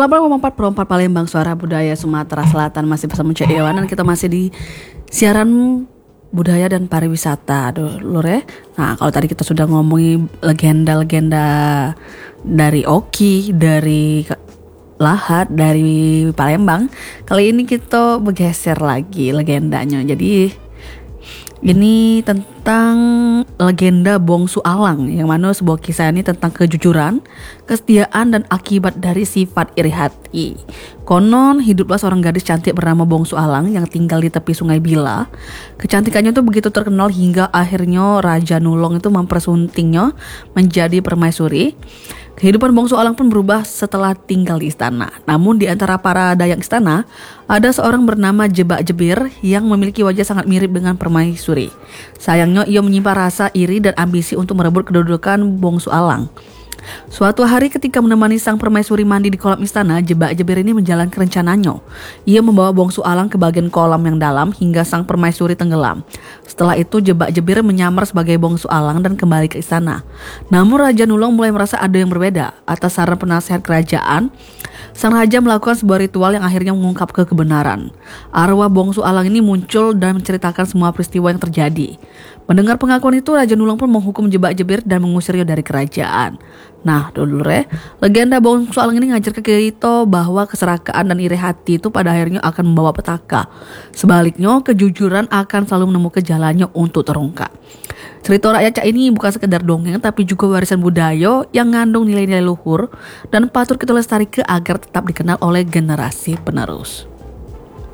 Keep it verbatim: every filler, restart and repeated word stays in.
Selamat empat perempat Palembang, suara budaya Sumatera Selatan. Masih bersama Cek Dewan dan kita masih di siaran budaya dan pariwisata. Aduh, lur ya. Nah, kalau tadi kita sudah ngomongin legenda-legenda dari Oki, dari Lahat, dari Palembang. Kali ini kita bergeser lagi legendanya. Jadi ini tentang legenda Bongsu Alang, yang mana sebuah kisah ini tentang kejujuran, kesetiaan, dan akibat dari sifat iri hati. Konon hiduplah seorang gadis cantik bernama Bongsu Alang yang tinggal di tepi Sungai Bila. Kecantikannya itu begitu terkenal hingga akhirnya Raja Nulong itu mempersuntingnya menjadi permaisuri. Kehidupan Bongsu Alang pun berubah setelah tinggal di istana. Namun di antara para dayang istana, ada seorang bernama Jebak Jebir yang memiliki wajah sangat mirip dengan permaisuri. Sayangnya ia menyimpan rasa iri dan ambisi untuk merebut kedudukan Bongsu Alang. Suatu hari ketika menemani sang permaisuri mandi di kolam istana, Jebak Jebir ini menjalankan rencananya. Ia membawa Bongsu Alang ke bagian kolam yang dalam hingga sang permaisuri tenggelam. Setelah itu Jebak Jebir menyamar sebagai Bongsu Alang dan kembali ke istana. Namun Raja Nulong mulai merasa ada yang berbeda. Atas saran penasehat kerajaan, sang raja melakukan sebuah ritual yang akhirnya mengungkap ke kebenaran. Arwah Bongsu Alang ini muncul dan menceritakan semua peristiwa yang terjadi. Mendengar pengakuan itu, Raja Nulong pun menghukum Jebak Jebir dan mengusirnya dari kerajaan. Nah, dulu ya, legenda Bongsu Alang ini ngajar ke kita bahwa keserakaan dan iri hati itu pada akhirnya akan membawa petaka. Sebaliknya, kejujuran akan selalu menemukan jalannya untuk terungkap. Cerita rakyat Cak ini bukan sekedar dongeng, tapi juga warisan budaya yang ngandung nilai-nilai luhur dan patut kita lestarikan agar tetap dikenal oleh generasi penerus.